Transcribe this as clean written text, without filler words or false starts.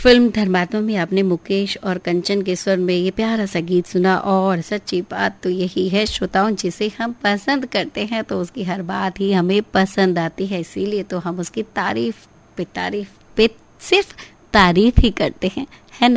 Film धर्मात्मा में आपने मुकेश और कंचन के स्वर में ये प्यारा सा गीत सुना। और सच्ची बात तो यही है श्रोताओं, जिसे हम पसंद करते हैं तो उसकी हर बात ही हमें पसंद आती है, इसीलिए तो हम उसकी तारीफ पे सिर्फ तारीफ ही करते हैं, है ना।